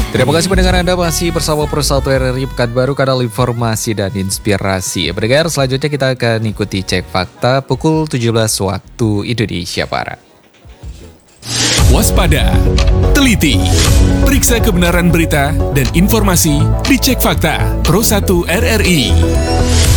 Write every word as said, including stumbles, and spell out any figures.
Terima kasih pendengar Anda masih bersama Pro satu R R I Pekanbaru, kanal informasi dan inspirasi. Pendengar, selanjutnya kita akan ikuti cek fakta pukul tujuh belas waktu Indonesia Barat. Waspada, teliti, periksa kebenaran berita dan informasi di Cek Fakta Pro satu R R I.